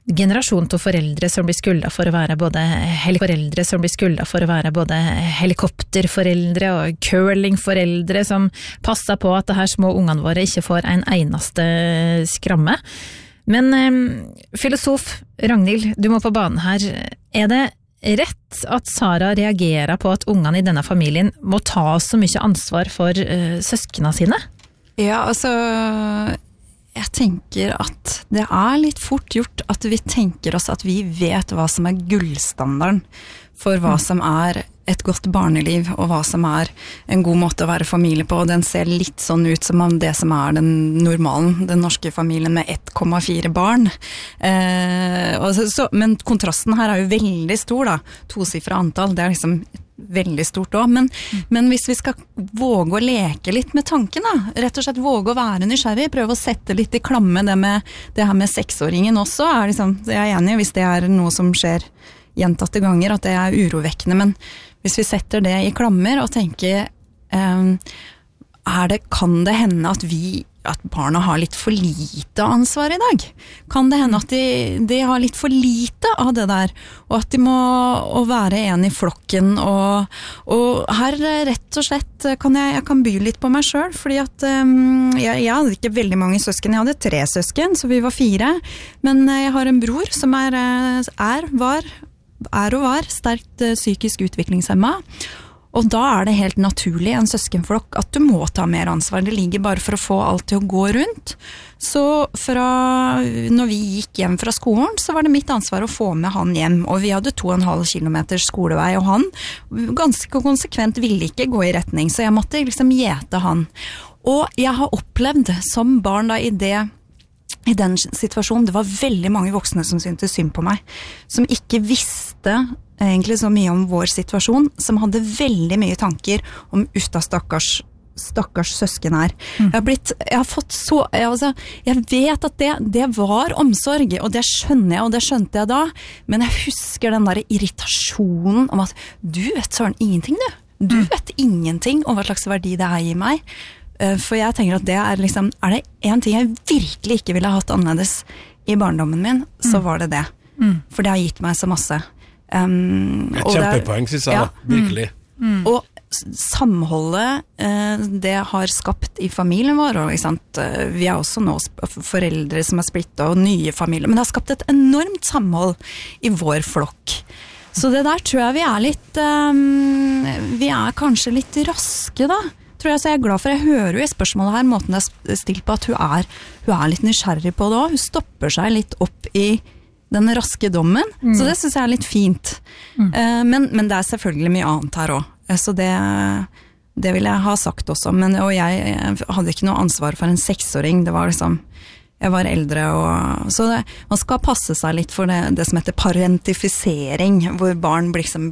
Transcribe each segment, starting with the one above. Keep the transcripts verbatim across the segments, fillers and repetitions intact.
generasjon til foreldre som blir skulda for å være både foreldre som blir skulda for å være både helikopterforeldre og curlingforeldre som passer på at det her små ungene våre ikke får en eneste skramme. Men eh, filosof Ragnhild, du må på banen her. Er det rett at Sara reagerer på at ungene i denne familien må ta så mye ansvar for uh, søskene sine? Ja, altså, jeg tenker at det er litt fort gjort at vi tenker oss at vi vet hva som er gullstandarden for hva som er et godt barneliv, og hva som er en god måte å være familie på, og den ser litt sånn ut som om det som er den normalen, den norske familien med ett komma fire barn. Eh, og så, så, men kontrasten her er jo veldig stor da, tosifret antall, det er liksom veldig stort også, men, mm. men hvis vi skal våge å leke litt med tanken da, rett og slett våge å være nysgjerrig, prøve å sette litt i klamme det med det her med seksåringen også, er liksom, jeg er enig hvis det er noe som skjer gjentatte ganger, at det er urovekkende, men hvis vi setter det i klammer og tenker, um, er det, kan det hende at vi, at barna har litt for lite ansvar i dag? Kan det hende at de, de har litt for lite av det der, og at de må å være en i flokken, og, og her rett og slett kan jeg, jeg kan by litt på meg selv, fordi at um, jeg, jeg hadde ikke veldig mange søsken, jeg hadde tre søsken, så vi var fire, men jeg har en bror som er, er var, er og var sterkt psykisk utviklingshemmet, og da er det helt naturlig en søskenflokk at du må ta mer ansvar, det ligger bare for å få alt til å gå rundt. Så fra når vi gikk hjem fra skolen, så var det mitt ansvar å få med han hjem, og vi hadde to og en halv kilometer skolevei, og han ganske konsekvent ville ikke gå i retning, så jeg måtte liksom gjete han. Og jeg har opplevd som barn da i det I den situasjonen, det var veldig mange voksne som syntes synd på meg, som ikke visste egentlig så mye om vår situasjon, som hadde veldig mye tanker om utta stakkars, stakkars søsken her. Mm. Jeg har blitt, jeg har fått så, jeg, altså, jeg vet at det, det var omsorg, og det skjønner jeg, og det skjønte jeg da, men jeg husker den der irritasjonen om at du vet søren ingenting du, du mm. vet ingenting om hva slags verdi det er i meg. For jeg tenker at det er liksom, er det en ting jeg virkelig ikke ville hatt annerledes i barndommen min, så var det det. Mm. For det har gitt meg så masse. Um, Et kjempepoeng, synes jeg, ja. da, virkelig. Mm. Mm. Og samholdet, uh, det har skapt i familien vår, og ikke sant? Vi er også nå foreldre som er splittet, og nye familier, men det har skapt et enormt samhold i vår flokk. Så det der tror jeg vi er litt, um, vi er kanskje litt raske da, tror jeg, så jeg er glad for, jeg hører jo i spørsmålet her, måten det er stilt på, at hun er, hun er litt nysgjerrig på det også, hun stopper seg litt opp i den raske dommen, mm. så det synes jeg er litt fint. Mm. Uh, men, men det er selvfølgelig mye annet her også, så det, det vil jeg ha sagt også, men, og jeg, jeg hadde ikke noe ansvar for en seksåring, det var liksom, jeg var eldre, og, så det, man skal passe seg litt for det, det som heter parentifisering, hvor barn blir liksom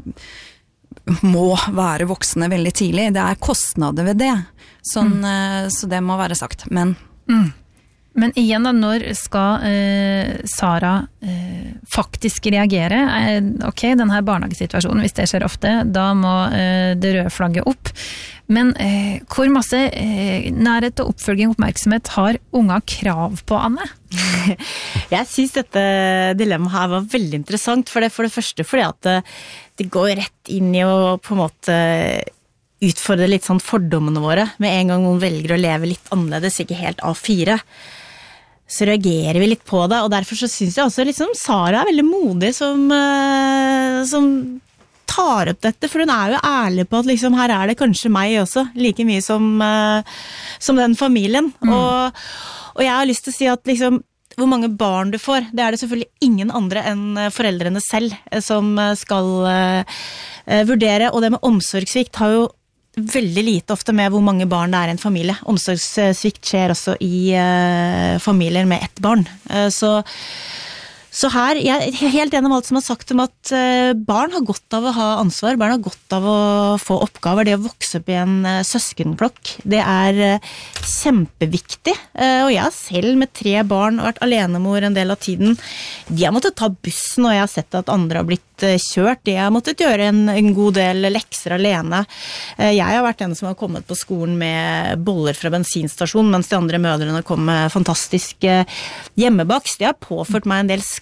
må være voksne veldig tidlig. Det er kostnader ved det. Sånn, mm. Så det må være sagt. Men, mm. Men igjen da, når skal eh, Sara eh, faktisk reagere? Eh, ok, denne barnehagesituasjonen, hvis det skjer ofte, da må eh, det røde flagget opp. Men eh, hvor masse eh, nærhet og oppfølging og oppmerksomhet har unga krav på, Anne? Jeg synes dette dilemmaet her var veldig interessant, for det, for det første fordi at det går rett inn i å på en måte utfordre litt sånn fordommene våre, med en gang noen velger å leve litt annerledes, ikke helt A fire. Så reagerer vi litt på det, og derfor så synes jeg også liksom Sara er veldig modig som, som tar opp dette, for hun er jo ærlig på at liksom her er det kanskje meg også, like mye som, som den familien. Mm. Og, og jeg har lyst til å si at liksom hvor mange barn du får, det er det selvfølgelig ingen andre enn foreldrene selv som skal uh, vurdere, og det med omsorgssvikt har jo veldig lite ofte med hvor mange barn det er i en familie. Omsorgssvikt skjer også i uh, familier med ett barn. Uh, så Så her, jeg er helt enig med alt som har sagt om at barn har godt av å ha ansvar, barn har godt av å få oppgaver, det å vokse opp i en søskenflokk, det er kjempeviktig, og jeg selv med tre barn og vært alenemor en del av tiden, de har måttet ta bussen, og jeg har sett at andre har blitt kjørt, de har måttet gjøre en, en god del lekser alene. Jeg har vært en som har kommet på skolen med boller fra bensinstasjon, mens de andre mødrene kom med fantastisk hjemmebakst, det har påført meg en del